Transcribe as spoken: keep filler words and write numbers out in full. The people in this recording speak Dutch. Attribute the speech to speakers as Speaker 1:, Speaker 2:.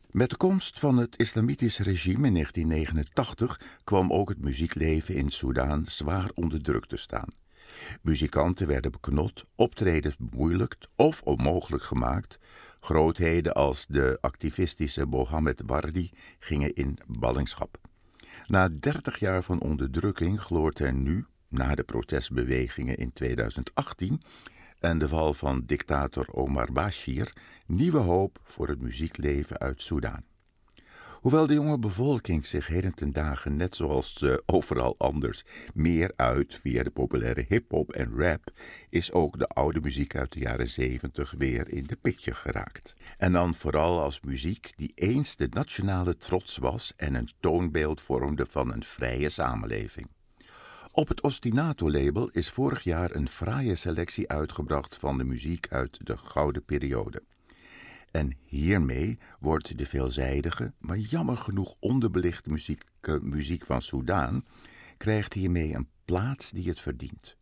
Speaker 1: Met de komst van het islamitische regime in negentien negenentachtig kwam ook het muziekleven in Soedan zwaar onder druk te staan. Muzikanten werden beknot, optredens bemoeilijkt of onmogelijk gemaakt. Grootheden als de activistische Mohammed Wardi gingen in ballingschap. Na dertig jaar van onderdrukking gloort er nu, na de protestbewegingen in tweeduizend achttien en de val van dictator Omar Bashir, nieuwe hoop voor het muziekleven uit Soedan. Hoewel de jonge bevolking zich heden ten dagen, net zoals uh, overal anders, meer uit via de populaire hip-hop en rap, is ook de oude muziek uit de jaren zeventig weer in de pitje geraakt. En dan vooral als muziek die eens de nationale trots was en een toonbeeld vormde van een vrije samenleving. Op het Ostinato-label is vorig jaar een fraaie selectie uitgebracht van de muziek uit de gouden periode. En hiermee wordt de veelzijdige, maar jammer genoeg onderbelichte muziek, uh, muziek van Soedan, krijgt hiermee een plaats die het verdient.